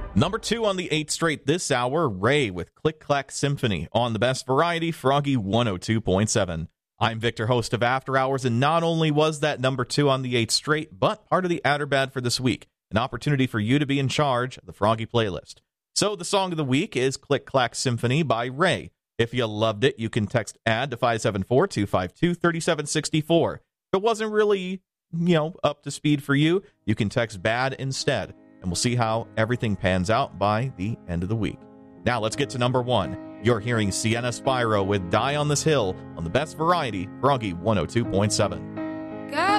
Number 2 on the 8th straight this hour, Ray with Click Clack Symphony on the best variety, Froggy 102.7. I'm Victor, host of After Hours, and not only was that number 2 on the 8th straight, but part of the Adder Bad for this week, an opportunity for you to be in charge of the Froggy playlist. So the song of the week is Click Clack Symphony by Ray. If you loved it, you can text ADD to 574-252-3764. If it wasn't really, up to speed for you, you can text BAD instead. And we'll see how everything pans out by the end of the week. Now let's get to number 1. You're hearing Sienna Spyro with Die on This Hill on the best variety, Froggy 102.7. God